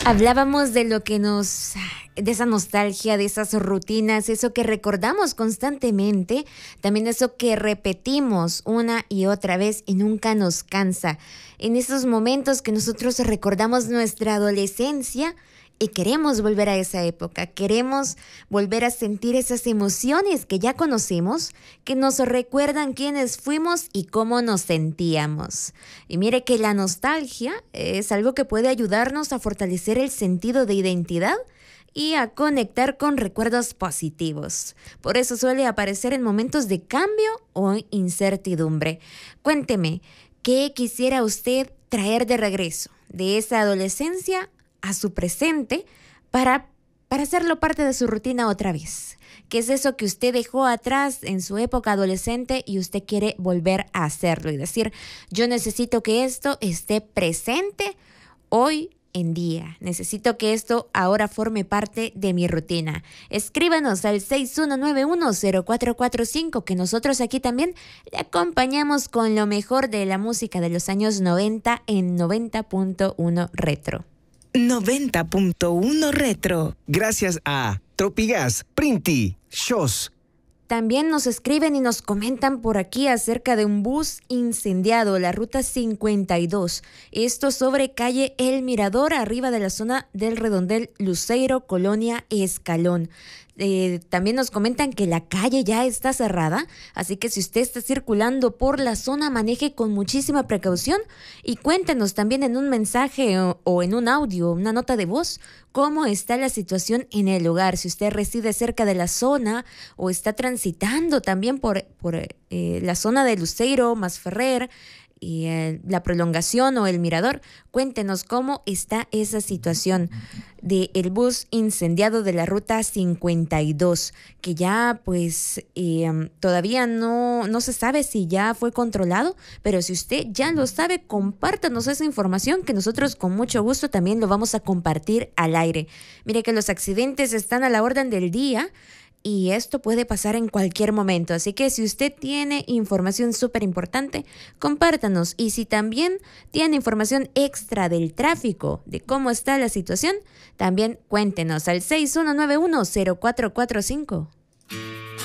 Hablábamos de lo que de esa nostalgia, de esas rutinas, eso que recordamos constantemente, también eso que repetimos una y otra vez y nunca nos cansa. En esos momentos que nosotros recordamos nuestra adolescencia y queremos volver a esa época, queremos volver a sentir esas emociones que ya conocemos, que nos recuerdan quiénes fuimos y cómo nos sentíamos. Y mire que la nostalgia es algo que puede ayudarnos a fortalecer el sentido de identidad y a conectar con recuerdos positivos. Por eso suele aparecer en momentos de cambio o incertidumbre. Cuénteme, ¿qué quisiera usted traer de regreso de esa adolescencia a su presente para hacerlo parte de su rutina otra vez? ¿Qué es eso que usted dejó atrás en su época adolescente y usted quiere volver a hacerlo y decir, yo necesito que esto esté presente hoy en día? Necesito que esto ahora forme parte de mi rutina. Escríbanos al 61910445, que nosotros aquí también le acompañamos con lo mejor de la música de los años 90 en 90.1 Retro. 90.1 Retro. Gracias a Tropigas, Printi, Shows. También nos escriben y nos comentan por aquí acerca de un bus incendiado, la ruta 52. Esto sobre calle El Mirador, arriba de la zona del Redondel Luceiro, Colonia Escalón. También nos comentan que la calle ya está cerrada, así que si usted está circulando por la zona, maneje con muchísima precaución y cuéntenos también en un mensaje o en un audio, una nota de voz, cómo está la situación en el lugar. Si usted reside cerca de la zona o está transitando también por la zona de Luceiro, Masferrer y la prolongación o el mirador, cuéntenos cómo está esa situación del bus incendiado de la ruta 52, que ya pues todavía no se sabe si ya fue controlado, pero si usted ya lo sabe, compártanos esa información que nosotros con mucho gusto también lo vamos a compartir al aire. Mire que los accidentes están a la orden del día y esto puede pasar en cualquier momento, así que si usted tiene información súper importante, compártanos. Y si también tiene información extra del tráfico, de cómo está la situación, también cuéntenos al 61910445.